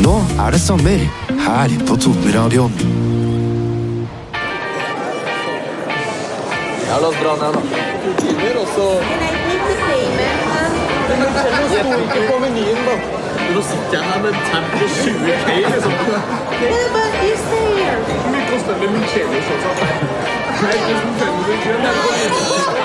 Nå det sommer, her på Totenradioen. Ja, la oss dra ned da. Rutiner, og så... Jeg fikk ikke på menyen da. Nå sitter jeg her med en tab på 20K, liksom. Hvor mye koster det med min kjele, sånn? Nei, 1500 kroner.